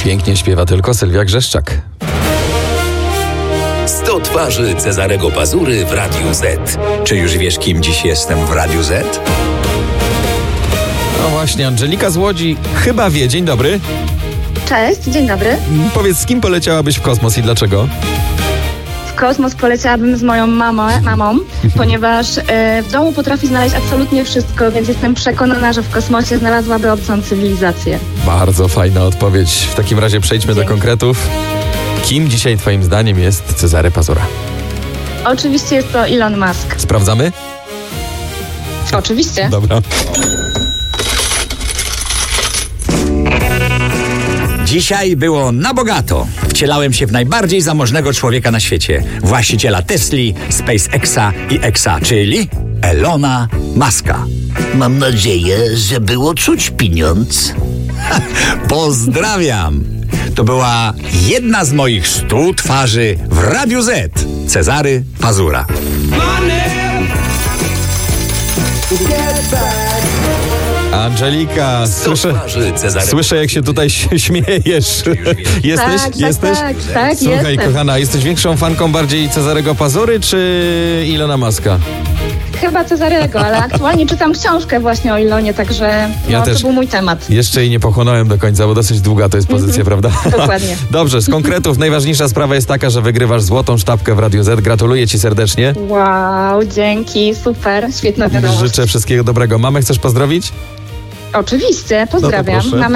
Pięknie śpiewa tylko Sylwia Grzeszczak. 100 twarzy Cezarego Pazury w Radiu Z. Czy już wiesz, kim dziś jestem w Radiu Z? No właśnie, Angelika z Łodzi chyba wie. Dzień dobry. Cześć, dzień dobry. Powiedz, z kim poleciałabyś w kosmos i dlaczego? W kosmos poleciałabym z moją mamą, ponieważ w domu potrafi znaleźć absolutnie wszystko, więc jestem przekonana, że w kosmosie znalazłaby obcą cywilizację. Bardzo fajna odpowiedź. W takim razie przejdźmy do konkretów. Kim dzisiaj twoim zdaniem jest Cezary Pazura? Oczywiście jest to Elon Musk. Sprawdzamy? Oczywiście. Dobra. Dzisiaj było na bogato. Wcielałem się w najbardziej zamożnego człowieka na świecie. Właściciela Tesli, SpaceXa i Exa, czyli Elona Muska. Mam nadzieję, że było czuć pieniądz. Pozdrawiam! To była jedna z moich 100 twarzy w Radiu Z. Cezary Pazura. Angelika, 100 twarzy Cezarego. słyszę jak się tutaj śmiejesz. Jesteś? Tak, Jesteś? tak, Słuchaj, jestem. kochana, jesteś większą fanką bardziej Cezarego Pazury czy Ilona Muska? Chyba Cezarego, ale aktualnie czytam książkę właśnie o Ilonie, także Ja też. to był mój temat. Jeszcze jej nie pochłonąłem do końca, bo dosyć długa to jest pozycja, prawda? Dokładnie. Dobrze, z konkretów najważniejsza sprawa jest taka, że wygrywasz złotą sztabkę w Radiu Z. Gratuluję ci serdecznie. Wow, dzięki, super, świetna wiadomość. Życzę wszystkiego dobrego. Mamę chcesz pozdrowić? Oczywiście, pozdrawiam. proszę. Mamy